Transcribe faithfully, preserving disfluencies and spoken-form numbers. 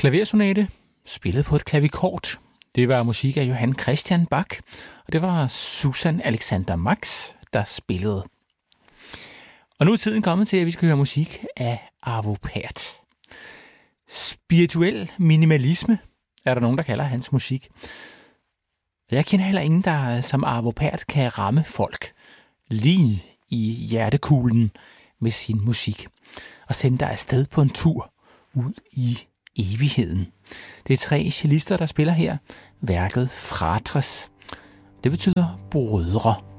Klaversonate, spillet på et klavikort. Det var musik af Johann Christian Bach, og det var Susan Alexander Max, der spillede. Og nu er tiden kommet til, at vi skal høre musik af Arvo Pärt. Spirituel minimalisme er der nogen, der kalder hans musik. Jeg kender heller ingen, der som Arvo Pärt kan ramme folk lige i hjertekuglen med sin musik og sende dig afsted på en tur ud i evigheden. Det er tre cellister, der spiller her. Værket Fratres. Det betyder brødre.